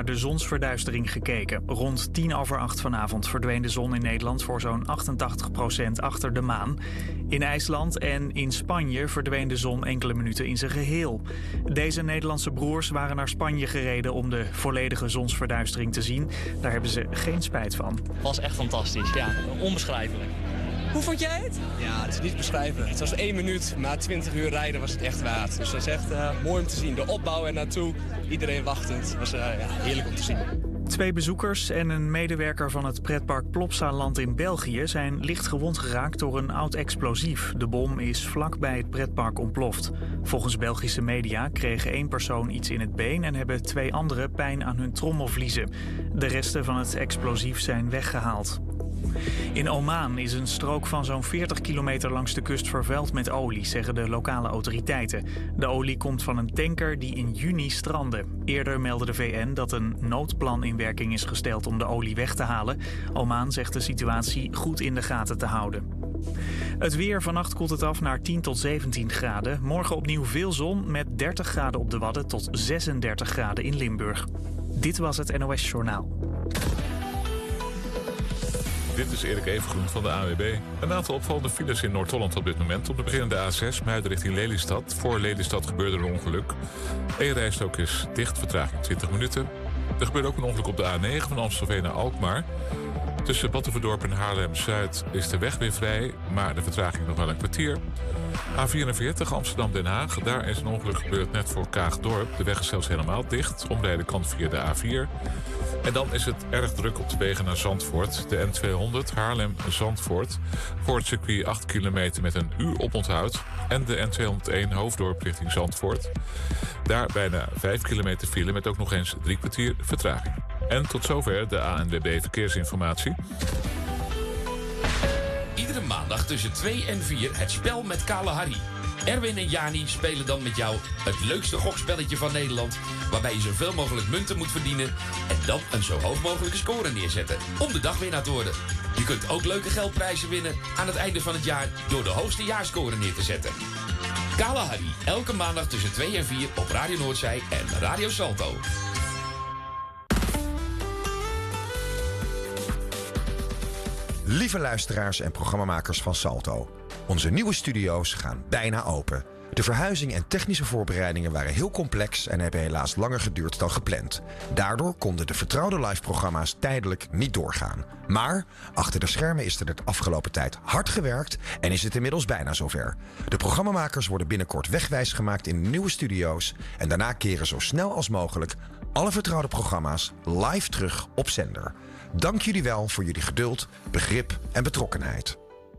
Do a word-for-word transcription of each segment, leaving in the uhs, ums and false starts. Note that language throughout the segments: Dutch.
naar de zonsverduistering gekeken. Rond tien over acht vanavond verdween de zon in Nederland voor zo'n achtentachtig procent achter de maan. In IJsland en in Spanje verdween de zon enkele minuten in zijn geheel. Deze Nederlandse broers waren naar Spanje gereden om de volledige zonsverduistering te zien. Daar hebben ze geen spijt van. Het was echt fantastisch, ja, onbeschrijfelijk. Hoe vond jij het? Ja, het is niet beschrijfelijk. Het was één minuut, maar twintig uur rijden was het echt waard. Dus dat is echt uh, mooi om te zien. De opbouw er naartoe, iedereen wachtend. Het was uh, ja, heerlijk om te zien. Twee bezoekers en een medewerker van het pretpark Plopsaland in België zijn licht gewond geraakt door een oud explosief. De bom is vlak bij het pretpark ontploft. Volgens Belgische media kreeg één persoon iets in het been en hebben twee anderen pijn aan hun trommelvliezen. De resten van het explosief zijn weggehaald. In Oman is een strook van zo'n veertig kilometer langs de kust vervuild met olie, zeggen de lokale autoriteiten. De olie komt van een tanker die in juni strandde. Eerder meldde de V N dat een noodplan in werking is gesteld om de olie weg te halen. Oman zegt de situatie goed in de gaten te houden. Het weer, vannacht koelt het af naar tien tot zeventien graden. Morgen opnieuw veel zon met dertig graden op de Wadden tot zesendertig graden in Limburg. Dit was het N O S Journaal. Dit is Erik Evengroen van de A W B. Een aantal opvallende files in Noord-Holland op dit moment. Om te beginnen de A zes, Muiden richting Lelystad. Voor Lelystad gebeurde een ongeluk. Eén rijstrook is dicht, vertraging twintig minuten. Er gebeurde ook een ongeluk op de A negen van Amstelveen naar Alkmaar. Tussen Battenverdorp en Haarlem-Zuid is de weg weer vrij, maar de vertraging nog wel een kwartier. A vierenveertig Amsterdam-Den Haag. Daar is een ongeluk gebeurd net voor Kaagdorp. De weg is zelfs helemaal dicht. Omrijden kan via de A vier. En dan is het erg druk op de wegen naar Zandvoort. De N tweehonderd Haarlem-Zandvoort. Voor het circuit acht kilometer met een uur oponthoud. En de N tweehonderdéén Hoofddorp richting Zandvoort. Daar bijna vijf kilometer file met ook nog eens drie kwartier vertraging. En tot zover de A N W B Verkeersinformatie. Iedere maandag tussen twee en vier het spel met Kale Harry. Erwin en Jani spelen dan met jou het leukste gokspelletje van Nederland, waarbij je zoveel mogelijk munten moet verdienen en dan een zo hoog mogelijke score neerzetten om de dagwinnaar te worden. Je kunt ook leuke geldprijzen winnen aan het einde van het jaar door de hoogste jaarscore neer te zetten. Kale Harry, elke maandag tussen twee en vier op Radio Noordzij en Radio Salto. Lieve luisteraars en programmamakers van Salto. Onze nieuwe studio's gaan bijna open. De verhuizing en technische voorbereidingen waren heel complex en hebben helaas langer geduurd dan gepland. Daardoor konden de vertrouwde live-programma's tijdelijk niet doorgaan. Maar achter de schermen is er de afgelopen tijd hard gewerkt en is het inmiddels bijna zover. De programmamakers worden binnenkort wegwijs gemaakt in de nieuwe studio's en daarna keren zo snel als mogelijk alle vertrouwde programma's live terug op zender. Dank jullie wel voor jullie geduld, begrip en betrokkenheid.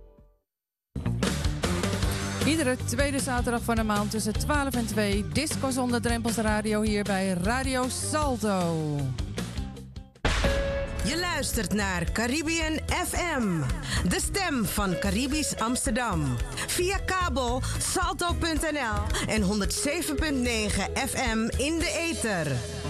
Iedere tweede zaterdag van de maand tussen twaalf en twee... Disco zonder drempels radio hier bij Radio Salto. Je luistert naar Caribbean F M. De stem van Caribisch Amsterdam. Via kabel salto punt n l en honderdzeven komma negen F M in de ether.